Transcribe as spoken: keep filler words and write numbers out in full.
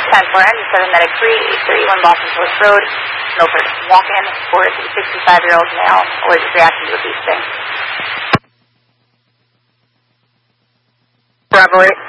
ten four N seven Medic three, eight thirty-one Boston Post Road, Milford. Walk-in for the sixty-five-year-old male, allergic reaction to a bee sting. Bravo eight.